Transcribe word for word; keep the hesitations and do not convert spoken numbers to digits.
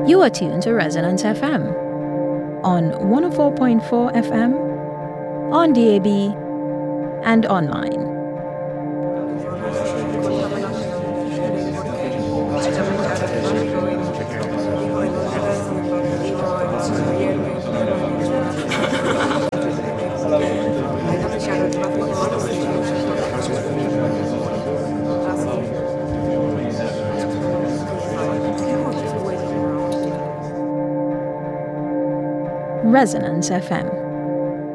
You are tuned to Resonance F M on one oh four point four F M, on D A B, and online. Resonance F M.